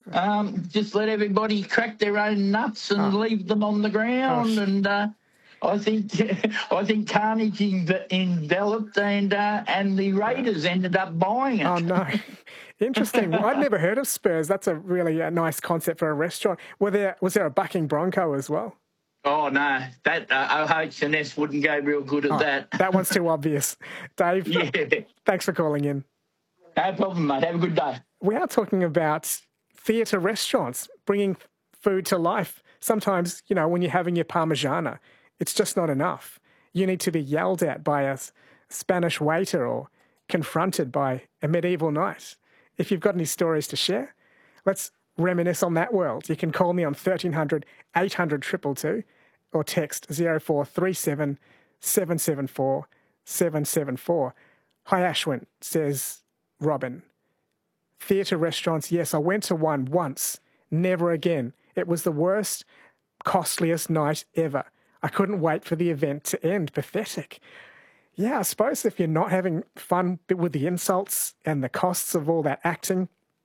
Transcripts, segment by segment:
Just let everybody crack their own nuts and leave them on the ground. And I think carnage enveloped, and the Raiders ended up buying it. Oh, no. Interesting. Well, I'd never heard of Spurs. That's a really nice concept for a restaurant. Was there a bucking bronco as well? Oh, no. That OH&S wouldn't go real good at that. That one's too obvious. Dave, thanks for calling in. No problem, mate. Have a good day. We are talking about theatre restaurants, bringing food to life. Sometimes, when you're having your Parmigiana, it's just not enough. You need to be yelled at by a Spanish waiter or confronted by a medieval knight. If you've got any stories to share, let's reminisce on that world. You can call me on 1300 800 222 or text 0437 774 774. Hi, Ashwin, says Robin. Theatre restaurants, yes, I went to one once, never again. It was the worst, costliest night ever. I couldn't wait for the event to end. Pathetic. Yeah, I suppose if you're not having fun with the insults and the costs of all that acting,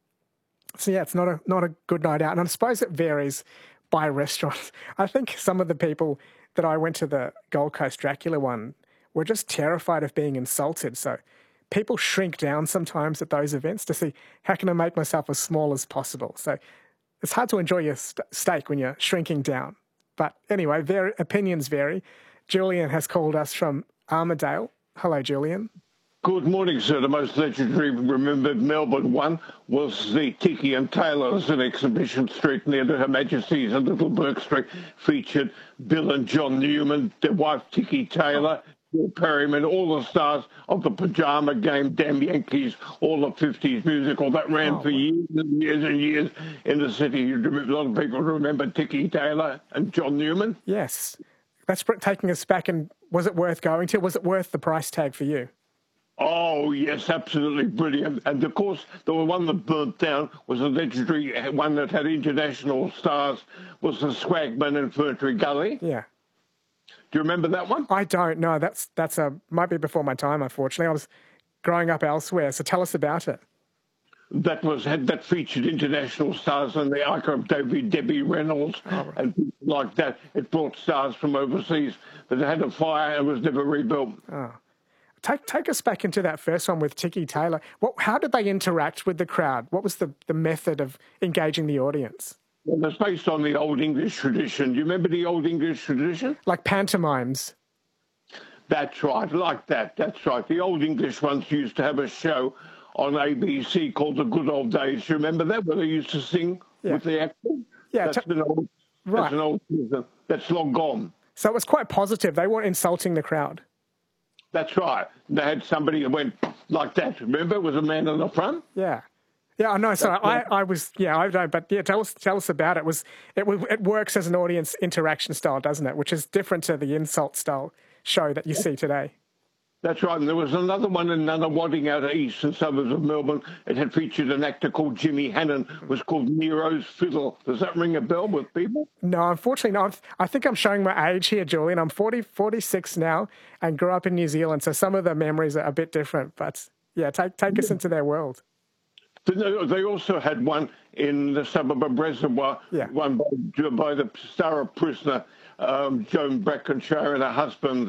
so yeah, it's not a good night out. And I suppose it varies by restaurant. I think some of the people that I went to the Gold Coast Dracula one were just terrified of being insulted. So people shrink down sometimes at those events to see, how can I make myself as small as possible? So it's hard to enjoy your steak when you're shrinking down. But anyway, opinions vary. Julian has called us from Armidale. Hello, Julian. Good morning, sir. The most legendary remembered Melbourne one was the Tiki and Taylors in Exhibition Street near to Her Majesty's and Little Bourke Street, featured Bill and John Newman, their wife Tiki Taylor, Bill Perryman, all the stars of the Pajama Game, Damn Yankees, all the 50s musical that ran for years and years and years in the city. A lot of people remember Tiki Taylor and John Newman. Yes. That's taking us back. And was it worth going to? Was it worth the price tag for you? Oh, yes, absolutely brilliant. And, of course, the one that burnt down was a legendary one that had international stars, was the Swagman and Ferntree Gully. Yeah. Do you remember that one? I don't know. That's might be before my time, unfortunately. I was growing up elsewhere, so tell us about it. That featured international stars and the icon of Debbie Reynolds and people like that. It brought stars from overseas, but it had a fire and was never rebuilt. Oh. Take us back into that first one with Tiki Taylor. How did they interact with the crowd? What was the method of engaging the audience? Well, it's based on the Old English tradition. Do you remember the Old English tradition? Like pantomimes. That's right, like that. That's right. The Old English ones used to have a show on ABC called The Good Old Days. Do you remember that, where they used to sing with the actors? Yeah. That's an old season. That's long gone. So it was quite positive. They weren't insulting the crowd. That's right. They had somebody that went like that. Remember, it was a man in the front. Yeah. Yeah, I know. So I don't. But yeah, tell us about it. It works as an audience interaction style, doesn't it? Which is different to the insult style show that you see today. That's right. And there was another one in Nunawading out of eastern suburbs of Melbourne. It had featured an actor called Jimmy Hannon. It was called Nero's Fiddle. Does that ring a bell with people? No, unfortunately not. I think I'm showing my age here, Julian. I'm 46 now and grew up in New Zealand, so some of the memories are a bit different. But yeah, take us into their world. They also had one in the suburb of Reservoir, one by the star of Prisoner, Joan Brackenshire, and her husband.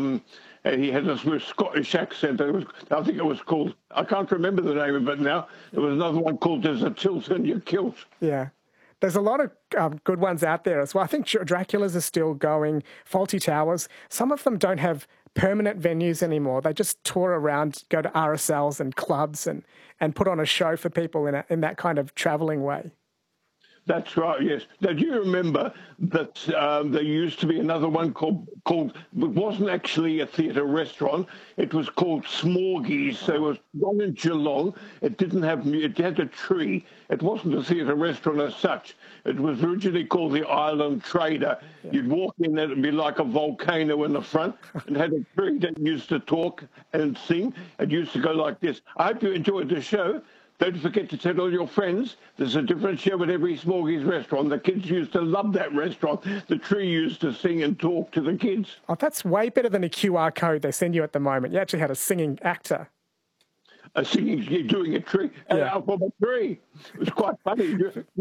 And he had a Scottish accent. I think it was called, I can't remember the name of it now. There was another one called There's a Tilt in Your Kilt. Yeah. There's a lot of good ones out there as well. I think Dracula's are still going, Fawlty Towers. Some of them don't have permanent venues anymore. They just tour around, go to RSLs and clubs and put on a show for people in that kind of travelling way. That's right, yes. Now, do you remember that there used to be another one called, it wasn't actually a theatre restaurant, it was called Smorgies. There was one in Geelong. It had a tree. It wasn't a theatre restaurant as such. It was originally called the Island Trader. Yeah. You'd walk in there, it'd be like a volcano in the front, and had a tree that used to talk and sing. It used to go like this. I hope you enjoyed the show. Don't forget to tell all your friends. There's a different show at every Smorgies restaurant. The kids used to love that restaurant. The tree used to sing and talk to the kids. Oh, that's way better than a QR code they send you at the moment. You actually had a singing actor. Doing a tree, from a tree. It was quite funny.